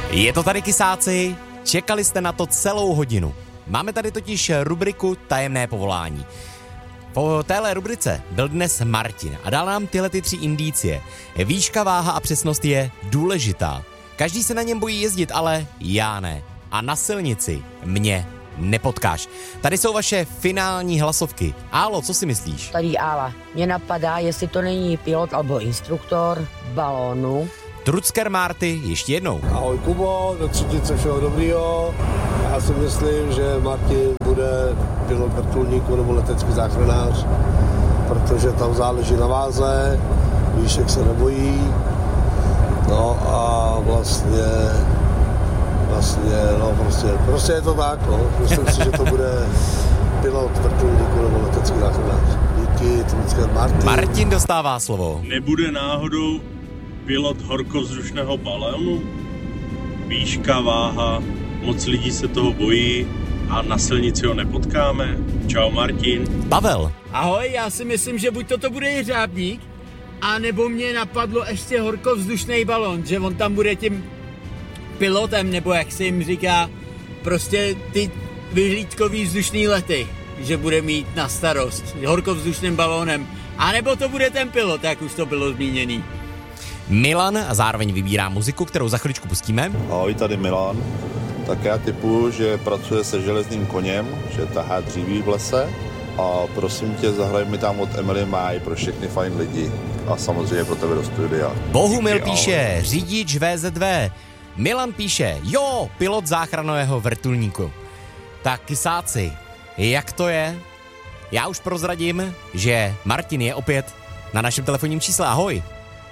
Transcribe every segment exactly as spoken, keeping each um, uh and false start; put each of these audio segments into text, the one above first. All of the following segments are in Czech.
Je to tady, Kysáci, čekali jste na to celou hodinu. Máme tady totiž rubriku Tajemné povolání. Po téhle rubrice byl dnes Martin a dal nám tyhle ty tři indicie. Výška, váha a přesnost je důležitá. Každý se na něm bojí jezdit, ale já ne. A na silnici mě nepotkáš. Tady jsou vaše finální hlasovky. Álo, co si myslíš? Tady Ála. Mě napadá, jestli to není pilot nebo instruktor balónu. Trucker Marty ještě jednou. Ahoj Kubo, do třetice všeho dobrýho. Já si myslím, že Martin bude pilot vrtulníku nebo letecký záchranář, protože tam záleží na váze, výšek se nebojí. No a vlastně, vlastně, no prostě, prostě je to tak, no. Myslím si, že to bude pilot vrtulníku nebo letecký záchranář. Díky, Trucker Martin. Martin dostává slovo. Nebude náhodou pilot horkovzdušného balónu? Výška, váha, moc lidí se toho bojí a na silnici ho nepotkáme. Čau Martin. Pavel. Ahoj, já si myslím, že buď toto bude jeřábník, a nebo mě napadlo ještě horkovzdušný balón, že on tam bude tím pilotem, nebo jak se jim říká, prostě ty vyhlídkový vzdušný lety, že bude mít na starost horkovzdušným balónem. A nebo to bude ten pilot, jak už to bylo zmíněný. Milan a zároveň vybírá muziku, kterou za chviličku pustíme. Ahoj, tady Milan. Tak já tipuju, že pracuje se železným koněm, že tahá dříví v lese a prosím tě, zahraj mi tam od Emily Maj pro všechny fajn lidi a samozřejmě pro tebe do studia. Bohumil Díky, píše ahoj. řidič V Z V. Milan píše, jo, pilot záchranného vrtulníku. Tak Kysáci, jak to je? Já už prozradím, že Martin je opět na našem telefonním čísle. Ahoj.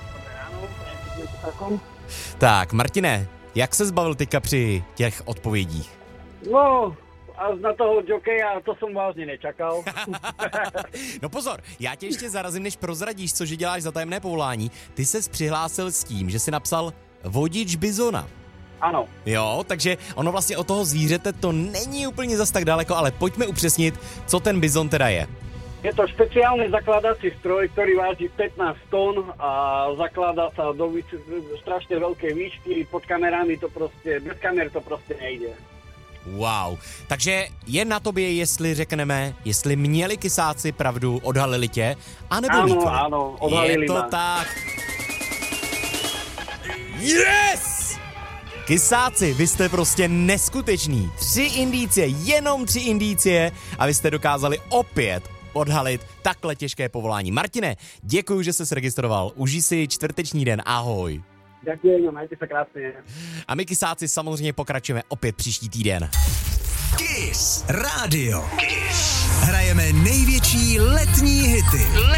Tak, Martine, jak se zbavil teďka při těch odpovědích? No, a na toho jokeja, to jsem vážně nečakal. No pozor, já tě ještě zarazím, než prozradíš, cože děláš za tajemné povolání. Ty ses přihlásil s tím, že jsi napsal vodič bizona. Ano. Jo, takže ono vlastně od toho zvířete to není úplně zas tak daleko, ale pojďme upřesnit, co ten bizon teda je. Je to špeciálny zakladací stroj, ktorý váži pätnásť tón a zakladá sa do strašne veľkej výšky. Pod kamerami to prostě, bez kamer to prostě nejde. Wow, takže je na tobě, jestli řekneme, jestli měli Kysáci pravdu, odhalili tě, anebo Áno, nikoli. áno, odhalili Je to ma. tak. Yes! Kysáci, vy jste prostě neskuteční. Tři indicie, jenom tři indicie a vy jste dokázali opět odhalit takhle těžké povolání. Martine, děkuji, že jsi registroval. Užij si čtvrteční den, ahoj. Ďakujem, majte sa krásne. A my Kysáci samozřejmě pokračujeme opět příští týden. Kiss Radio. Kiss. Hrajeme největší letní hity.